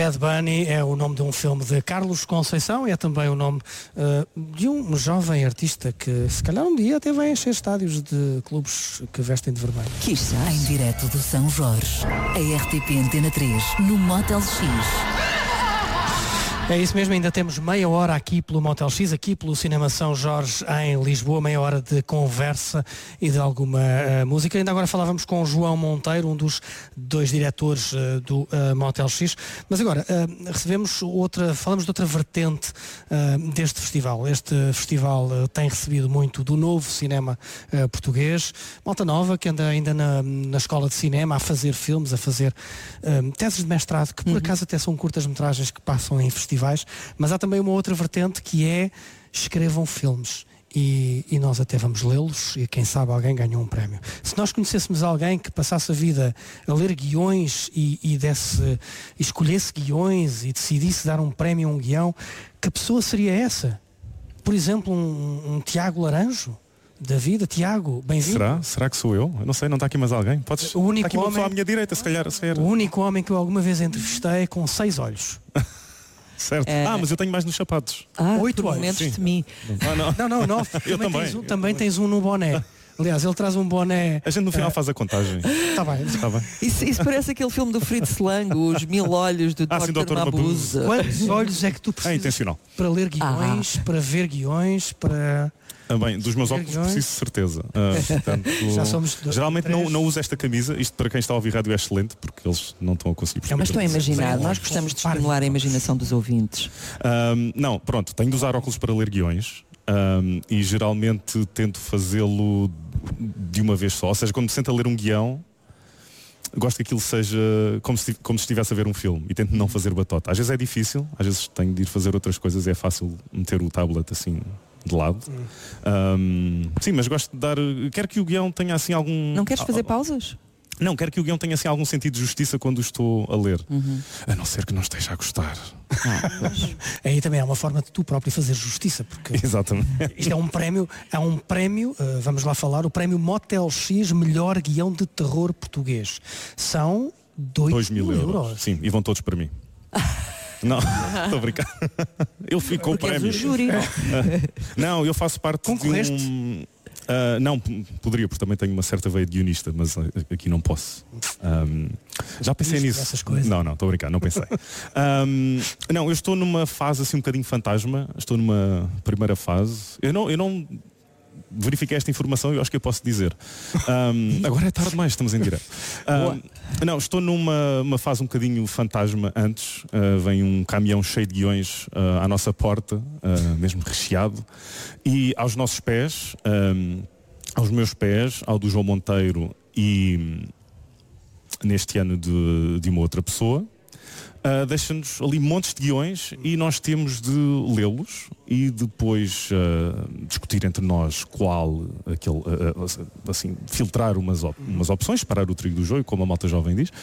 Bad Bunny é o nome de um filme de Carlos Conceição e é também o nome de um jovem artista que se calhar um dia até vai encher estádios de clubes que vestem de vermelho. Quiçá. Em direto do São Jorge, a RTP Antena 3, no Motel X. É isso mesmo, ainda temos meia hora aqui pelo Motel X, aqui pelo Cinema São Jorge em Lisboa, meia hora de conversa e de alguma música. Ainda agora falávamos com o João Monteiro, um dos dois diretores do Motel X, mas agora falamos de outra vertente deste festival. Este festival tem recebido muito do novo cinema português, malta nova que anda ainda na escola de cinema a fazer filmes, a fazer teses de mestrado, que por acaso até são curtas-metragens que passam em festivais. Mas há também uma outra vertente que é escrevam filmes e nós até vamos lê-los e quem sabe alguém ganhou um prémio. Se nós conhecêssemos alguém que passasse a vida a ler guiões e escolhesse guiões e decidisse dar um prémio a um guião, que pessoa seria essa? Por exemplo, um Tiago Laranjo da vida. Tiago, bem-vindo. Será que sou eu? Eu não sei, não está aqui mais alguém? Podes... O único está aqui uma pessoa à minha direita, se calhar. O único homem que eu alguma vez entrevistei com 6 olhos. Certo. Mas eu tenho mais nos sapatos. 8 olhos. De mim. Não, 9. Eu também tens um no boné. Aliás, ele traz um boné. A gente no final faz a contagem. Está bem. Isso parece aquele filme do Fritz Lang, Os Mil Olhos do Dr. Mabuse. Quantos olhos é que tu precisas intencional. Para ler guiões, para ver guiões, para... Bem, dos meus óculos preciso de certeza. Portanto, já somos geralmente não uso esta camisa. Isto para quem está a ouvir rádio é excelente porque eles não estão a conseguir perceber. Mas estou a imaginar, nós gostamos de estimular a imaginação dos ouvintes. Não, pronto, tenho de usar óculos para ler guiões e geralmente tento fazê-lo de uma vez só. Ou seja, quando me sento a ler um guião, gosto que aquilo seja como se estivesse a ver um filme e tento não fazer batota. Às vezes é difícil, às vezes tenho de ir fazer outras coisas, é fácil meter o tablet assim de lado. Sim, mas gosto de dar... Quero que o guião tenha assim algum... Não queres fazer pausas? Não, quero que o guião tenha assim algum sentido de justiça quando o estou a ler. A não ser que não esteja a gostar. Aí também é uma forma de tu próprio fazer justiça, porque exatamente. Isto é um prémio, vamos lá falar, o prémio Motel X Melhor Guião de Terror Português. São 2.000 euros. Sim, e vão todos para mim. Não, estou a brincar. Eu fico com o prémio. És o júri. Não, eu faço parte Concorreste? de um... não, poderia, porque também tenho uma certa veia de guionista, mas aqui não posso. Já pensei nisso. Não, estou a brincar, não pensei. Não, eu estou numa fase assim um bocadinho fantasma. Estou numa primeira fase. Eu não verifiquei esta informação e eu acho que eu posso dizer. Agora é tarde demais, estamos em direto. Não, estou numa fase um bocadinho fantasma antes. Vem um caminhão cheio de guiões à nossa porta, mesmo recheado. E aos nossos pés, aos meus pés, ao do João Monteiro e neste ano de uma outra pessoa, deixa-nos ali montes de guiões e nós temos de lê-los e depois discutir entre nós qual assim, filtrar umas opções, separar o trigo do joio, como a malta jovem diz,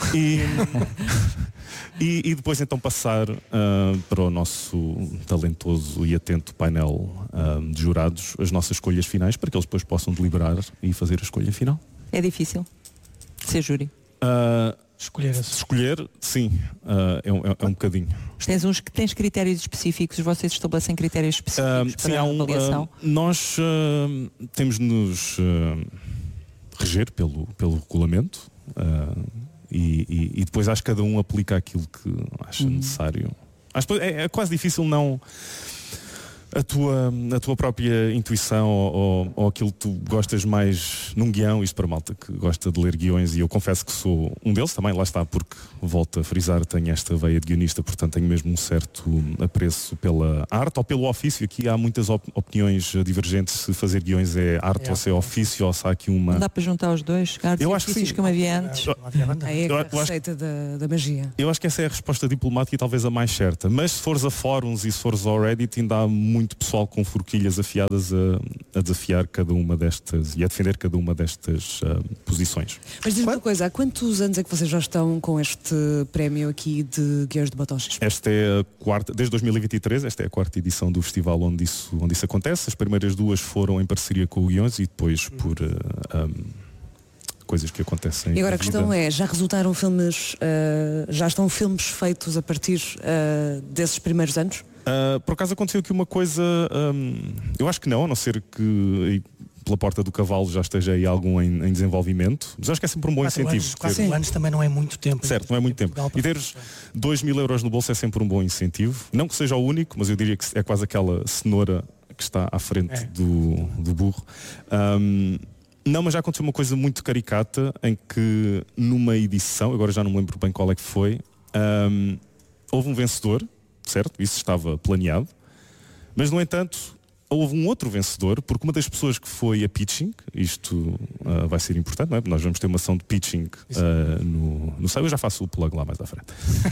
e depois então passar para o nosso talentoso e atento painel de jurados as nossas escolhas finais para que eles depois possam deliberar e fazer a escolha final. É difícil ser júri? Escolher, sim, é um bocadinho. Tens critérios específicos, vocês estabelecem critérios específicos para a avaliação? Nós temos de nos reger pelo regulamento e depois acho que cada um aplica aquilo que acha necessário. Acho que é quase difícil não... A tua própria intuição ou aquilo que tu gostas mais num guião, isto para malta que gosta de ler guiões, e eu confesso que sou um deles também, lá está, porque volto a frisar, tenho esta veia de guionista, portanto tenho mesmo um certo apreço pela arte ou pelo ofício. Aqui há muitas opiniões divergentes se fazer guiões é arte ou se é ofício, ou se há aqui uma... Não dá para juntar os dois? Eu acho que sim. Como havia antes. É a receita da magia. Eu acho que essa é a resposta diplomática e talvez a mais certa, mas se fores a fóruns e se fores ao Reddit ainda há muito pessoal com forquilhas afiadas a desafiar cada uma destas e a defender cada uma destas posições. Mas diz-me uma coisa, há quantos anos é que vocês já estão com este prémio aqui de Guiões de Motel X? Esta é a quarta, desde 2023, esta é a quarta edição do festival onde isso acontece. As primeiras duas foram em parceria com o Guiões e depois por coisas que acontecem. E agora a questão é, já resultaram filmes, já estão filmes feitos a partir desses primeiros anos? Por acaso aconteceu aqui uma coisa, eu acho que não, a não ser que pela porta do cavalo já esteja aí algum em desenvolvimento, mas acho que é sempre um bom incentivo. 4 anos também não é muito tempo. Certo, não é muito tempo. E teres 2.000 euros no bolso é sempre um bom incentivo. Não que seja o único, mas eu diria que é quase aquela cenoura que está à frente do burro. Não, mas já aconteceu uma coisa muito caricata em que numa edição, agora já não me lembro bem qual é que foi, houve um vencedor, certo? Isso estava planeado, mas no entanto houve um outro vencedor, porque uma das pessoas que foi a pitching, isto vai ser importante, não é? Nós vamos ter uma ação de pitching no site, eu já faço o plug lá mais à frente.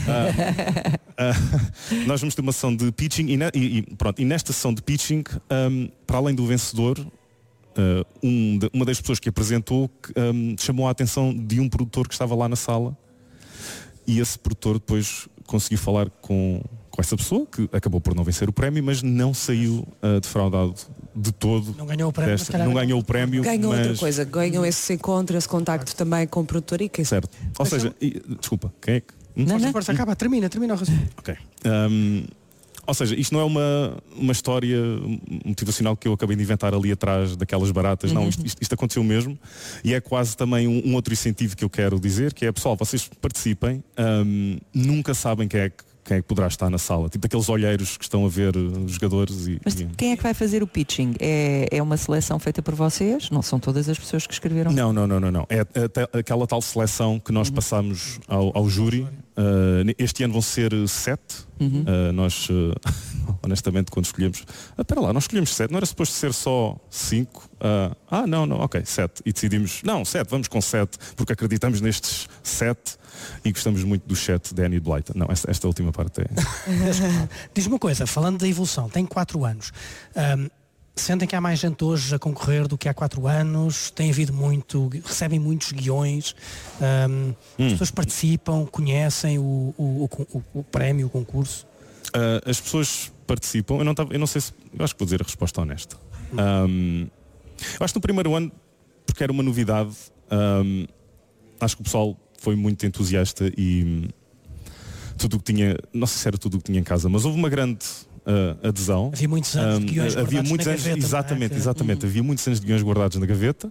Nós vamos ter uma ação de pitching e nesta ação de pitching, para além do vencedor, uma das pessoas que apresentou chamou a atenção de um produtor que estava lá na sala, e esse produtor depois conseguiu falar com essa pessoa, que acabou por não vencer o prémio, mas não saiu defraudado de todo. Não ganhou o prémio. Não ganhou o prémio. Ganham outra coisa, ganham esse encontro, esse contacto também com o produtor e quem certo. Ou seja, desculpa, quem é que... Força, acaba, termina o raciocínio. Ok. Ou seja, isto não é uma história motivacional que eu acabei de inventar ali atrás daquelas baratas. Não, isto aconteceu mesmo. E é quase também um outro incentivo que eu quero dizer, que é, pessoal, vocês participem, nunca sabem quem é que poderá estar na sala. Tipo daqueles olheiros que estão a ver os jogadores. Mas quem é que vai fazer o pitching? É uma seleção feita por vocês? Não são todas as pessoas que escreveram? Não. É aquela tal seleção que nós passamos ao júri. Este ano vão ser 7. Nós, honestamente, quando escolhemos... espera lá, nós escolhemos 7. Não era suposto ser só 5? Não, ok, 7. E decidimos, 7, vamos com 7, porque acreditamos nestes 7 e gostamos muito do 7 de Annie Blyton. Não, esta última parte é... Diz-me uma coisa, falando da evolução, tem 4 anos. Sentem que há mais gente hoje a concorrer do que há 4 anos? Tem havido recebem muitos guiões, as pessoas participam, conhecem o prémio, o concurso? As pessoas participam, eu não sei se... Eu acho que vou dizer a resposta honesta. Eu acho que no primeiro ano, porque era uma novidade, acho que o pessoal foi muito entusiasta e tudo o que tinha, não sei se era tudo o que tinha em casa, mas houve uma grande adesão. Havia muitos anos de guiões guardados na gaveta. Exatamente. Havia muitos anos de guiões guardados na gaveta.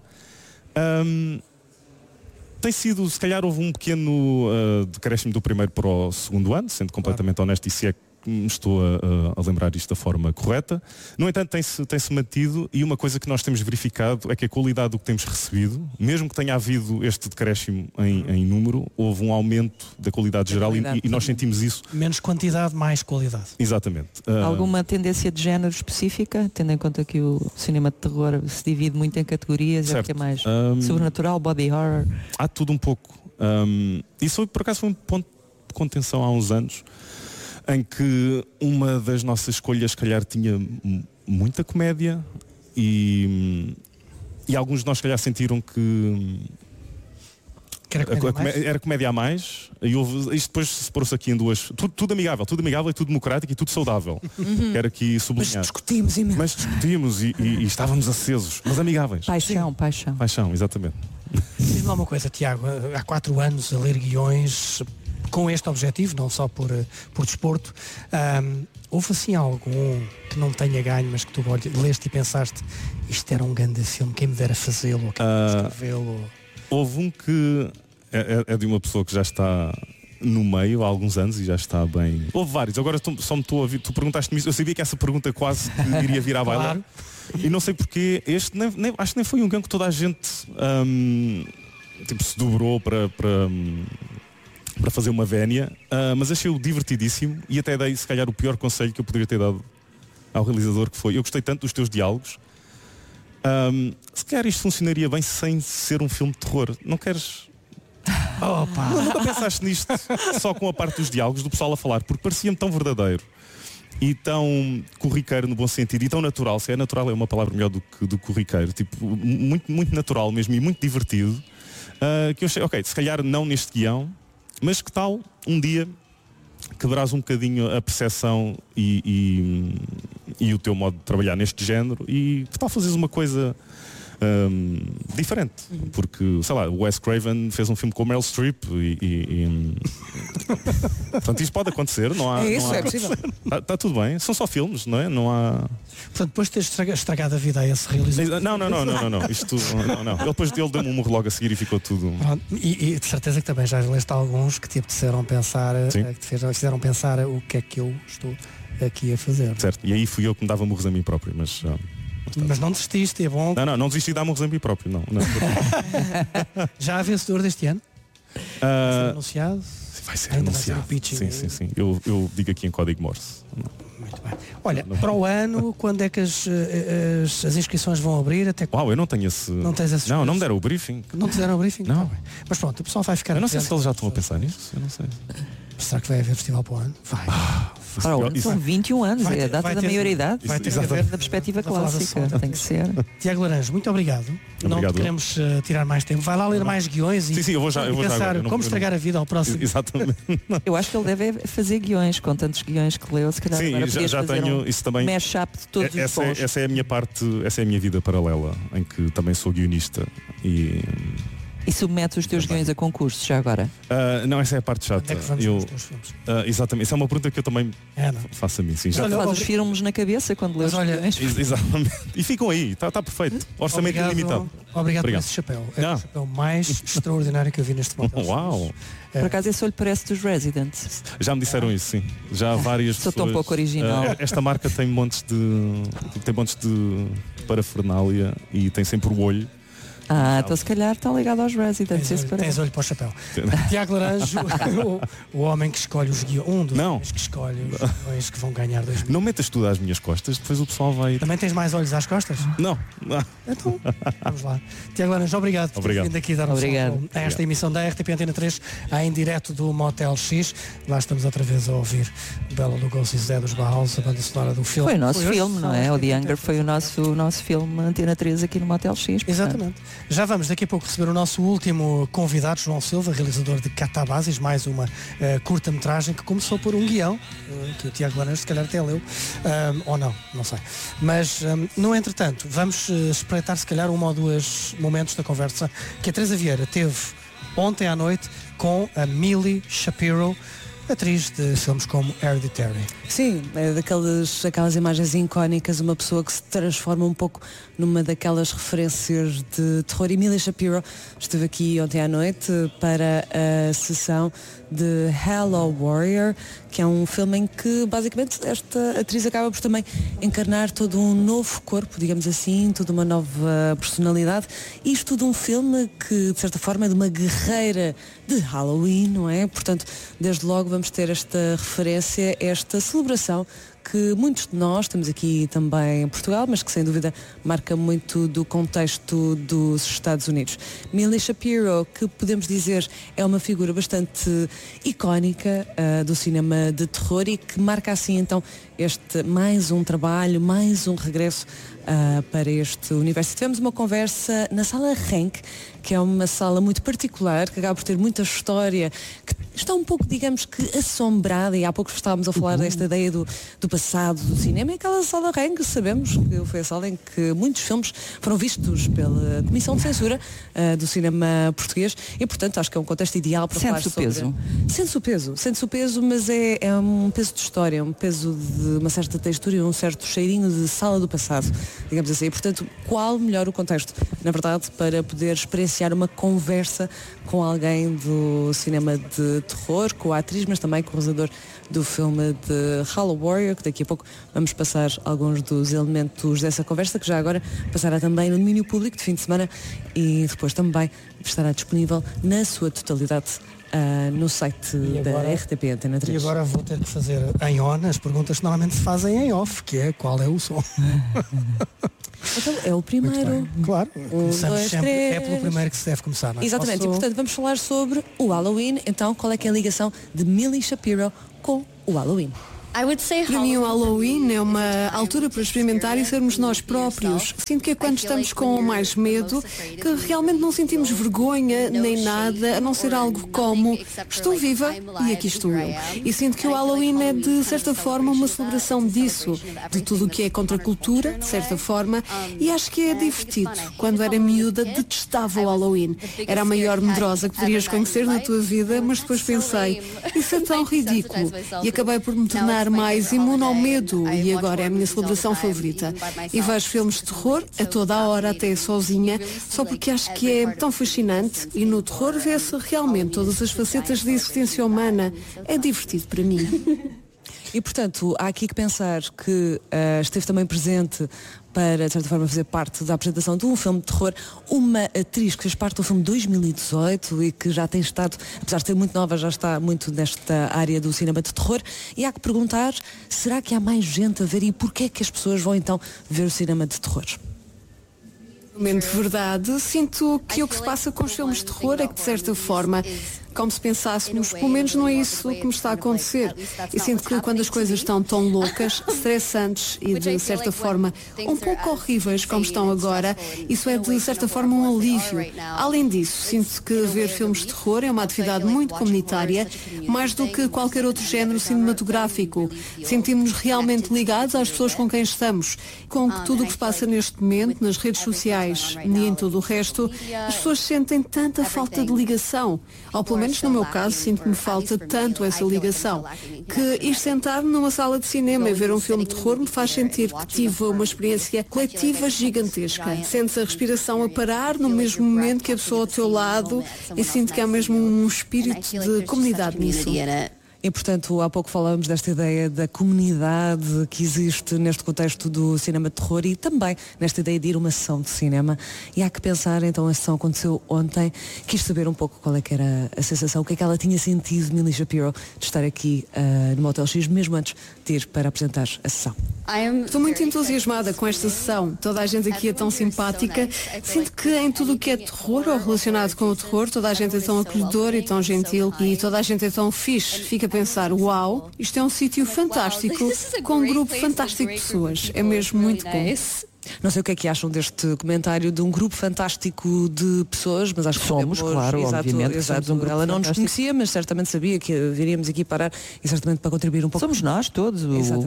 Tem sido, se calhar houve um pequeno decréscimo do primeiro para o segundo ano, sendo completamente honesto, e se é que me estou a lembrar isto da forma correta. No entanto, tem-se mantido, e uma coisa que nós temos verificado é que a qualidade do que temos recebido, mesmo que tenha havido este decréscimo em número, houve um aumento da qualidade geral e nós sentimos isso. Menos quantidade, mais qualidade. Exatamente. Alguma tendência de género específica, tendo em conta que o cinema de terror se divide muito em categorias, é o que é mais sobrenatural, body horror? Há tudo um pouco. Isso por acaso foi um ponto de contenção há uns anos, em que uma das nossas escolhas, se calhar, tinha muita comédia e alguns de nós, se calhar, sentiram que era comédia a mais, e isto depois separou-se aqui em duas, tudo amigável e tudo democrático e tudo saudável. Quero aqui sublinhar. Mas discutimos e estávamos acesos, mas amigáveis. Paixão, exatamente. Diz-me lá uma coisa, Tiago, há 4 anos a ler guiões com este objetivo, não só por desporto, houve assim algum que não tenha ganho, mas que tu leste e pensaste, isto era um grande filme, quem me dera fazê-lo, quem me dera escrevê-lo? Houve um que é de uma pessoa que já está no meio há alguns anos e já está bem. Houve vários, agora só me estou a ouvir, tu perguntaste-me isso, eu sabia que essa pergunta quase que iria vir à baila. Claro. E não sei porque este acho que nem foi um guião que toda a gente se dobrou para fazer uma vénia, mas achei-o divertidíssimo e até dei, se calhar, o pior conselho que eu poderia ter dado ao realizador, que foi, eu gostei tanto dos teus diálogos, se calhar isto funcionaria bem sem ser um filme de terror. Não queres... Nunca pensaste nisto só com a parte dos diálogos, do pessoal a falar, porque parecia-me tão verdadeiro e tão corriqueiro no bom sentido e tão natural. Se é natural, é uma palavra melhor do que corriqueiro, tipo, muito, muito natural mesmo e muito divertido, que eu achei, ok, se calhar não neste guião, mas que tal um dia quebrarás um bocadinho a percepção e o teu modo de trabalhar neste género, e que tal fazeres uma coisa diferente, porque, sei lá, o Wes Craven fez um filme com Meryl Streep e portanto isto pode acontecer, não há... É possível. Está tudo bem, são só filmes, não é? Não há... Portanto, depois de ter estragado a vida a esse realizador... Não, isto não. Ele depois dele deu-me um murro logo a seguir e ficou tudo... Pronto, e de certeza que também já leste alguns que te apeteceram pensar, que te fizeram pensar o que é que eu estou aqui a fazer. Certo, e aí fui eu que me dava murros a mim próprio, mas não desististe, é bom. Não desisti de dar murros a mim próprio, não. Já há vencedor deste ano? Vai ser anunciado? Vai ser anunciado. Sim. Eu digo aqui em código Morse. Muito bem. Olha, para o ano, quando é que as inscrições vão abrir? Uau, eu não tenho esse... Não tens esse... Não me deram o briefing. Não te deram o briefing? Não. Mas pronto, o pessoal vai ficar... Eu não sei se eles já estão a pensar nisso. Eu não sei. Será que vai haver festival para o ano? Vai. São 21 anos, é a data da maioridade. Vai ter que haver da perspectiva clássica. Tem que ser. Tiago Laranjo, muito obrigado. Não te queremos tirar mais tempo. Vai lá ler mais guiões e eu vou já pensar agora. Como estragar a vida ao próximo. Exatamente. Eu acho que ele deve fazer guiões, com tantos guiões que leu. Se calhar já tenho isso também. Mashup de todos os bons. Essa é a minha parte, essa é a minha vida paralela, em que também sou guionista E submetes os teus guiões a concursos, já agora? Não, essa é a parte chata. Exatamente, essa é uma pergunta que eu também faço a mim. Sim, já faz os filmes na cabeça quando lês os guiões. Exatamente. E ficam aí, está perfeito. Orçamento ilimitado. Obrigado por esse chapéu. É o chapéu mais extraordinário que eu vi neste momento. Uau! Por acaso esse olho parece dos Residents. Já me disseram isso, sim. Já há várias pessoas. Sou tão pouco original. Esta marca tem montes de parafernália e tem sempre o olho. Então se calhar está ligado aos Residents. Tens olho para o chapéu. Tiago Laranjo, o homem que escolhe os guiões, um dos homens que escolhe os guiões que vão ganhar 2 mil. Não metas tudo às minhas costas, depois o pessoal vai... Também tens mais olhos às costas? Não. Então, vamos lá. Tiago Laranjo, obrigado por ter vindo aqui dar um salve a esta emissão da RTP Antena 3, em direto do Motel X. Lá estamos outra vez a ouvir Bela Lugosi e Zé dos Barros, a banda sonora do filme. Foi o nosso filme, não é? O The Hunger foi o nosso filme Antena 3 aqui no Motel X. Exatamente. Já vamos daqui a pouco receber o nosso último convidado, João Silva, realizador de Catabases, mais uma curta-metragem que começou por um guião, que o Tiago Laranjo se calhar até leu, ou não sei. Mas, no entretanto, vamos espreitar se calhar 1 ou 2 momentos da conversa que a Teresa Vieira teve ontem à noite com a Millie Shapiro, atriz de filmes como Hereditary. Sim, é aquelas imagens icónicas, uma pessoa que se transforma um pouco numa daquelas referências de terror. E Millie Shapiro esteve aqui ontem à noite para a sessão de Hello Warrior, que é um filme em que basicamente esta atriz acaba por também encarnar todo um novo corpo, digamos assim, toda uma nova personalidade. Isto de um filme que de certa forma é de uma guerreira de Halloween, não é? Portanto, desde logo vamos ter esta referência, esta celebração que muitos de nós temos aqui também em Portugal, mas que sem dúvida marca muito do contexto dos Estados Unidos. Millie Shapiro, que podemos dizer é uma figura bastante icónica do cinema de terror e que marca assim então este mais um trabalho, mais um regresso para este universo. Tivemos uma conversa na Sala Renck, que é uma sala muito particular, que acaba por ter muita história, que está um pouco, digamos que, assombrada, e há pouco estávamos a falar desta ideia do passado do cinema, e aquela Sala Renck, sabemos que foi a sala em que muitos filmes foram vistos pela Comissão de Censura do cinema português, e portanto acho que é um contexto ideal para falar sobre... Sente-se o peso, mas é um peso de história, um peso de uma certa textura e um certo cheirinho de sala do passado, digamos assim. E, portanto, qual melhor o contexto, na verdade, para poder experienciar uma conversa com alguém do cinema de terror, com a atriz, mas também com o realizador do filme de Hello Warrior, que daqui a pouco vamos passar alguns dos elementos dessa conversa, que já agora passará também no domínio público de fim de semana e depois também estará disponível na sua totalidade no site da RTP Antena 3. E agora vou ter que fazer em on as perguntas que normalmente se fazem em off, que é qual é o som. Então é o primeiro. Claro, começamos sempre, é pelo primeiro que se deve começar, não é? Exatamente, e portanto vamos falar sobre o Halloween. Então, qual é que é a ligação de Millie Shapiro com o Halloween? Para mim o Halloween é uma altura para experimentar e sermos nós próprios. Sinto que é quando estamos com mais medo que realmente não sentimos vergonha nem nada, a não ser algo como estou viva e aqui estou eu. E sinto que o Halloween é de certa forma uma celebração disso, de tudo o que é contra a cultura, de certa forma, e acho que é divertido. Quando era miúda detestava o Halloween. Era a maior medrosa que poderias conhecer na tua vida, mas depois pensei, isso é tão ridículo. E acabei por me tornar mais imune ao medo e agora é a minha celebração favorita. E vejo filmes de terror a toda a hora, até sozinha, só porque acho que é tão fascinante e no terror vê-se realmente todas as facetas da existência humana. É divertido para mim. E portanto, há aqui que pensar que esteve também presente para, de certa forma, fazer parte da apresentação de um filme de terror, uma atriz que fez parte do filme 2018 e que já tem estado, apesar de ser muito nova, já está muito nesta área do cinema de terror, e há que perguntar, será que há mais gente a ver e porquê é que as pessoas vão então ver o cinema de terror? De verdade, sinto que o que se passa com os filmes de terror é que, de certa forma, como se pensássemos, pelo menos não é isso que me está a acontecer. E sinto que quando as coisas estão tão loucas, estressantes e de certa forma um pouco horríveis como estão agora, isso é de certa forma um alívio. Além disso, sinto que ver filmes de terror é uma atividade muito comunitária, mais do que qualquer outro género cinematográfico. Sentimos-nos realmente ligados às pessoas com quem estamos, com tudo o que se passa neste momento, nas redes sociais e em todo o resto, as pessoas sentem tanta falta de ligação. Ou pelo menos no meu caso, sinto que me falta tanto essa ligação, que ir sentar-me numa sala de cinema e ver um filme de terror me faz sentir que tive uma experiência coletiva gigantesca. Sentes a respiração a parar no mesmo momento que a pessoa ao teu lado e sinto que há mesmo um espírito de comunidade nisso. E, portanto, há pouco falávamos desta ideia da comunidade que existe neste contexto do cinema de terror e também nesta ideia de ir a uma sessão de cinema. E há que pensar, então, a sessão aconteceu ontem. Quis saber um pouco qual é que era a sensação, o que é que ela tinha sentido, Millie Shapiro, de estar aqui no Motel X, mesmo antes de ir para apresentar a sessão. Estou muito entusiasmada com esta sessão. Toda a gente aqui é tão simpática. Sinto que em tudo o que é terror ou relacionado com o terror, toda a gente é tão acolhedora e tão gentil e toda a gente é tão fixe. Fica a pensar, uau, isto é um sítio fantástico, com um grupo fantástico de pessoas. É mesmo muito bom. Não sei o que é que acham deste comentário de um grupo fantástico de pessoas, mas acho que somos, claro, obviamente. Exato. Um ela não nos conhecia, mas certamente sabia que viríamos aqui parar e certamente para contribuir um pouco. Somos nós todos,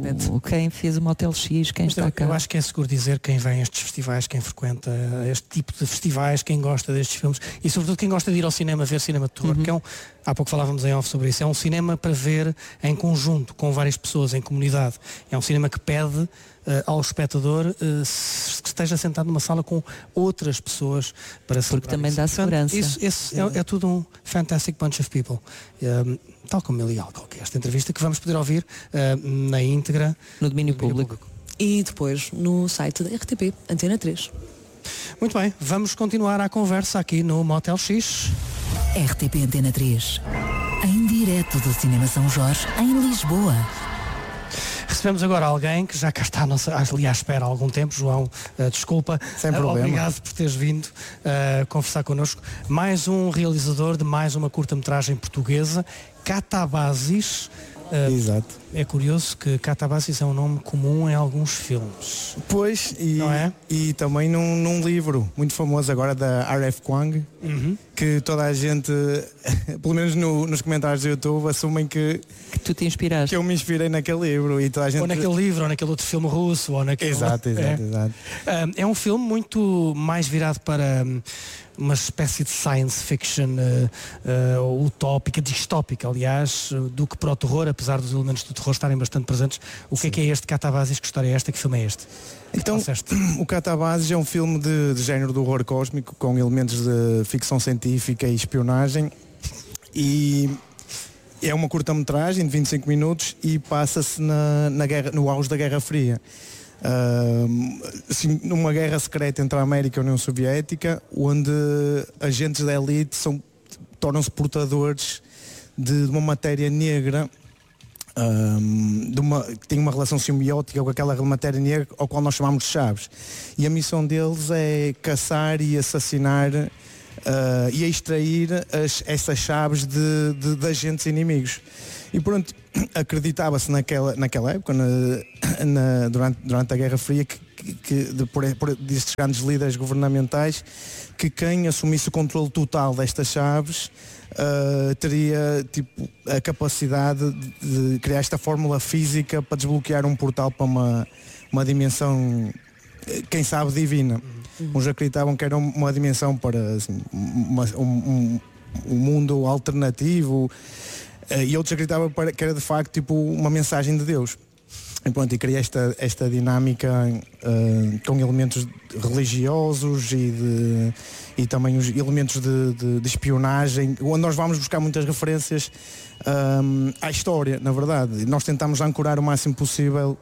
quem fez o Motel X, quem está cá. Eu acho que é seguro dizer quem vem a estes festivais, quem frequenta este tipo de festivais, quem gosta destes filmes e sobretudo quem gosta de ir ao cinema ver cinema de terror, que é há pouco falávamos em off sobre isso, é um cinema para ver em conjunto, com várias pessoas, em comunidade. É um cinema que pede ao espectador que esteja sentado numa sala com outras pessoas para celebrar. Porque também dá segurança. Isso é tudo um fantastic bunch of people. Tal como Millie Alcock, esta entrevista que vamos poder ouvir na íntegra no domínio público. E depois no site da RTP, Antena 3. Muito bem, vamos continuar a conversa aqui no Motel X. RTP Antena 3, em direto do Cinema São Jorge, em Lisboa. Recebemos agora alguém que já cá está ali à espera há algum tempo. João, desculpa. Sem problema. Obrigado por teres vindo conversar connosco. Mais um realizador de mais uma curta-metragem portuguesa, Catabasis. Exato. É curioso que Catabasis é um nome comum em alguns filmes. Pois, não é? E também num livro muito famoso agora da R.F. Kuang, que toda a gente, pelo menos nos comentários do YouTube, assumem que tu te inspiraste. Que eu me inspirei naquele livro e toda a gente... Ou naquele livro, ou naquele outro filme russo, ou naquele... Exato. É um filme muito mais virado para uma espécie de science fiction utópica, distópica, aliás, do que para o terror, apesar dos elementos do terror estarem bastante presentes. O que é este Catabasis? Que história é esta? Que filme é este? Então, o Catabasis é um filme de género do horror cósmico, com elementos de ficção científica e espionagem, e é uma curta-metragem de 25 minutos e passa-se no auge da Guerra Fria. Numa guerra secreta entre a América e a União Soviética, onde agentes da elite tornam-se portadores de uma matéria negra, que tem uma relação simbiótica com aquela matéria negra ao qual nós chamamos de chaves. E a missão deles é caçar e assassinar e extrair essas chaves de agentes inimigos. E pronto, acreditava-se naquela época, durante a Guerra Fria, por destes grandes líderes governamentais, que quem assumisse o controle total destas chaves teria tipo a capacidade de criar esta fórmula física para desbloquear um portal para uma dimensão, quem sabe, divina. Uns acreditavam que era uma dimensão para assim, um mundo alternativo, e outros acreditavam que era de facto tipo uma mensagem de Deus. E pronto, e cria esta dinâmica com elementos religiosos e também os elementos de espionagem, onde nós vamos buscar muitas referências à história, na verdade. Nós tentamos ancorar o máximo possível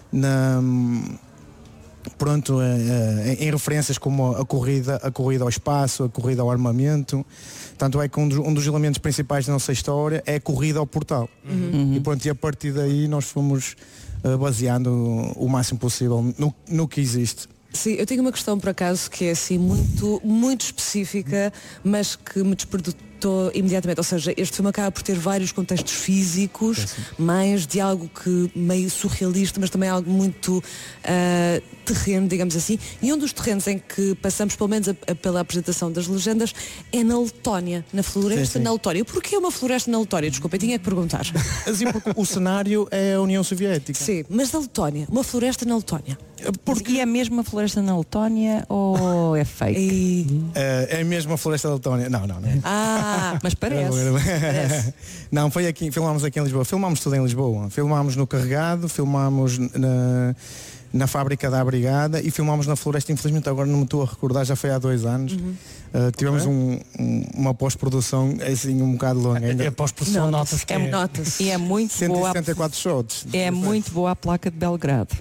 em referências como a corrida ao espaço, a corrida ao armamento. Tanto é que um dos elementos principais da nossa história é a corrida ao portal. E pronto, e a partir daí nós fomos baseando o máximo possível no que existe. Sim, eu tenho uma questão por acaso que é assim muito, muito específica, mas que me despertou imediatamente. Ou seja, este filme acaba por ter vários contextos físicos, mais de algo que meio surrealista, mas também algo muito terreno, digamos assim. E um dos terrenos em que passamos, pelo menos pela apresentação das legendas, é na Letónia, na floresta na Letónia. Porquê uma floresta na Letónia? Desculpa, eu tinha que perguntar. Assim, porque o cenário é a União Soviética. Sim, mas na Letónia, uma floresta na Letónia. Porque é mesmo a floresta na Letónia ou é fake? É mesmo a floresta da Letónia. Não. Mas parece. Não, foi aqui, filmámos aqui em Lisboa. Filmámos tudo em Lisboa. Filmámos no Carregado, filmámos na fábrica da Brigada e filmámos na floresta. Infelizmente agora não me estou a recordar, já foi há 2 anos. Tivemos uma pós-produção assim um bocado longa. A pós-produção nota-se que nota-se. E é muito 174 shots. É muito boa a placa de Belgrado.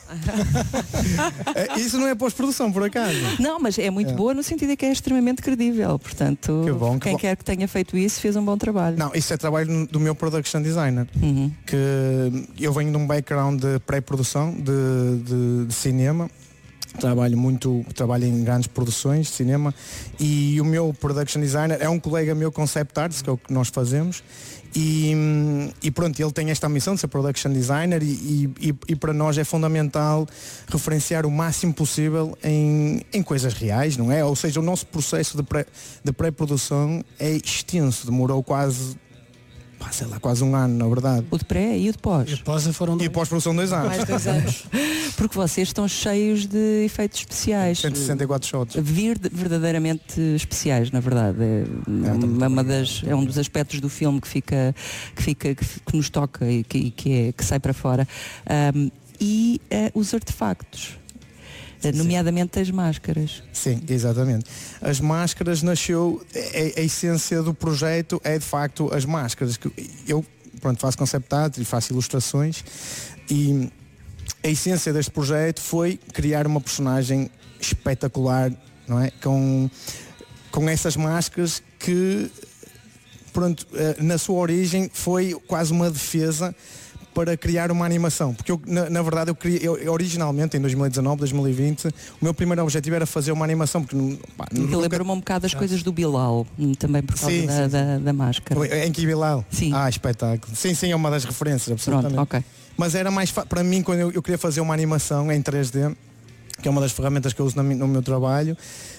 Isso não é pós-produção, por acaso? Não, mas é muito boa no sentido de que é extremamente credível. Portanto, quem quer que tenha feito isso fez um bom trabalho. Não, isso é trabalho do meu production designer. Que eu venho de um background de pré-produção de cinema. Trabalho em grandes produções de cinema e o meu production designer é um colega meu, concept arts, que é o que nós fazemos, e pronto, ele tem esta missão de ser production designer e para nós é fundamental referenciar o máximo possível em coisas reais, não é? Ou seja, o nosso processo de pré-produção é extenso, demorou quase 1 ano, na verdade. O de pré e o de pós. E pós-produção 2 anos. Mais 2 anos. Porque vocês estão cheios de efeitos especiais. 164 shots. Verdadeiramente especiais, na verdade. É um dos aspectos do filme que nos toca e que sai para fora. E os artefactos. Nomeadamente as máscaras. Sim, exatamente. As máscaras nasceu, a essência do projeto é de facto as máscaras. Que eu faço concept art e faço ilustrações e a essência deste projeto foi criar uma personagem espetacular, não é? Com essas máscaras que, na sua origem foi quase uma defesa para criar uma animação, porque na verdade eu originalmente em 2019, 2020 o meu primeiro objetivo era fazer uma animação, porque lembra-me um bocado as coisas do Bilal, também por causa da máscara. Em que Bilal? Sim. Espetáculo. Sim, é uma das referências, absolutamente. Pronto, ok. Mas era mais para mim, quando eu queria fazer uma animação em 3D, que é uma das ferramentas que eu uso no meu trabalho,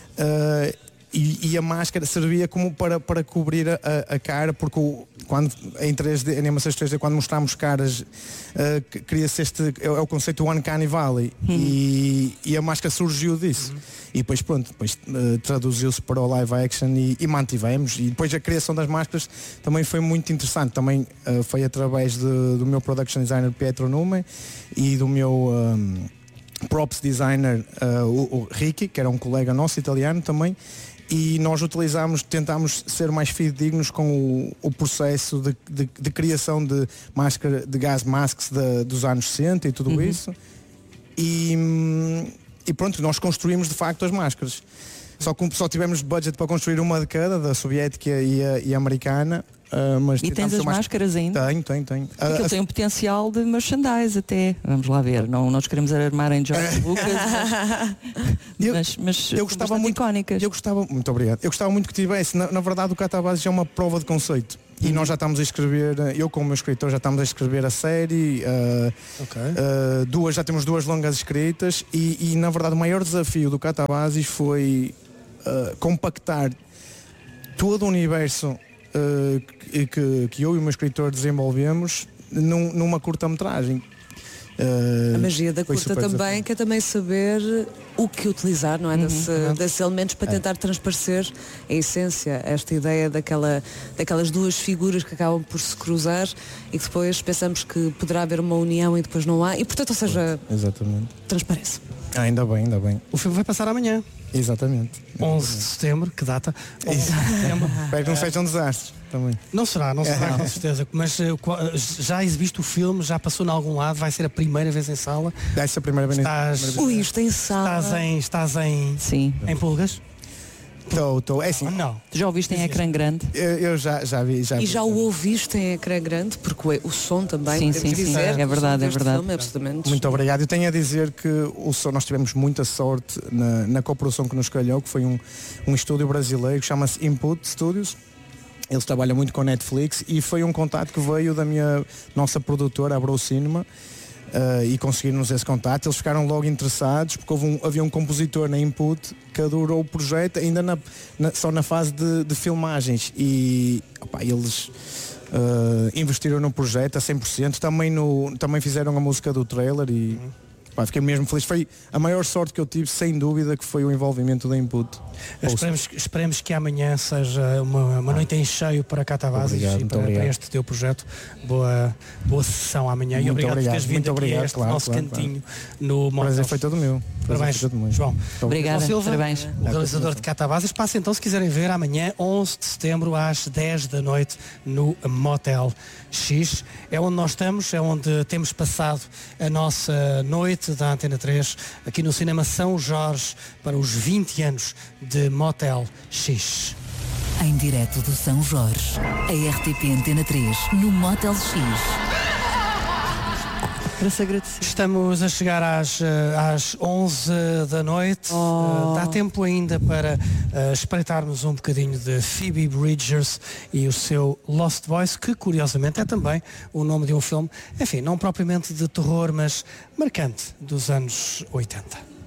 e a máscara servia como para cobrir a cara, porque quando em 3D, animações 3D, quando mostramos caras, cria-se é o conceito do Uncanny Valley, e a máscara surgiu disso. E depois traduziu-se para o live action e mantivemos, e depois a criação das máscaras também foi muito interessante, também foi através do meu production designer Pietro Nume e do meu props designer o Ricky, que era um colega nosso italiano também. E nós tentámos ser mais fidedignos com o processo de criação de máscara, de gas masks dos anos 60 e tudo isso. E pronto, nós construímos de facto as máscaras. Só tivemos budget para construir uma de cada, da soviética e a americana. Mas e tens as máscaras ainda? Tenho. Porque tem um potencial de merchandise até. Vamos lá ver. Não nos queremos armar em George Lucas, mas eu gostava muito icónicas. Muito obrigado. Eu gostava muito que tivesse. Na verdade, o Catabase já é uma prova de conceito. E nós já estamos a escrever, eu como escritor já estamos a escrever a série, já temos 2 longas escritas e na verdade o maior desafio do Catabasis foi compactar todo o universo que eu e o meu escritor desenvolvemos numa curta-metragem. A magia da curta também, que é também saber o que utilizar, não é? Desses elementos para tentar transparecer a essência, esta ideia daquelas 2 figuras que acabam por se cruzar e que depois pensamos que poderá haver uma união e depois não há, e portanto, ou seja, exatamente, transparece. Ainda bem. O filme vai passar amanhã. Exatamente. 11 de setembro, que data? 11 de setembro. Espero que não seja um desastre também. Não será, com certeza. Mas já exibiste o filme, já passou em algum lado, vai ser a primeira vez em sala. Vai ser a primeira vez isto em sala. Estás em pulgas? Estou. É assim. Não. Já ouviste em ecrã grande? Eu já vi. E já o ouviste em ecrã grande, porque o som também. Sim. É verdade. Muito obrigado. Eu tenho a dizer que o som, nós tivemos muita sorte na coprodução que nos calhou, que foi um estúdio brasileiro que chama-se Input Studios. Eles trabalham muito com Netflix e foi um contato que veio da nossa produtora, a Bro Cinema. E conseguiram-nos esse contato. Eles ficaram logo interessados porque havia um compositor na Input que adorou o projeto ainda só na fase de filmagens e eles investiram no projeto a 100%. Também fizeram a música do trailer e fiquei mesmo feliz. Foi a maior sorte que eu tive, sem dúvida, que foi o envolvimento da Input. Esperemos que amanhã seja uma noite em cheio para Catabasis e para este teu projeto. Boa sessão amanhã. E obrigado por teres vindo aqui a este nosso cantinho no Motel. Prazer foi todo meu. Parabéns, João. Obrigada. Silva, parabéns. O realizador de Catabasis. Passa então, se quiserem ver, amanhã, 11 de setembro, às 10 da noite, no Motel X. É onde nós estamos, é onde temos passado a nossa noite da Antena 3, aqui no Cinema São Jorge, para os 20 anos de Motel X. Em direto do São Jorge, a RTP Antena 3, no Motel X. Para se agradecer. Estamos a chegar às 11 da noite. Dá tempo ainda para espreitarmos um bocadinho de Phoebe Bridgers e o seu Lost Boys, que curiosamente é também o nome de um filme, enfim, não propriamente de terror, mas marcante, dos anos 80.